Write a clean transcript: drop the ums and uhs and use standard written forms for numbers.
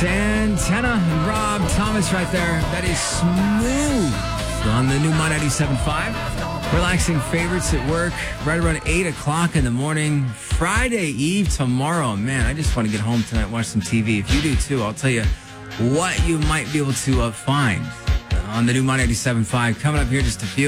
Santana and Rob Thomas right there. That is smooth on the new My 97.5. Relaxing favorites at work right around 8 o'clock in the morning. Friday Eve tomorrow. Man, I just want to get home tonight and watch some TV. If you do too, I'll tell you what you might be able to find on the new My 97.5. Coming up here just a few.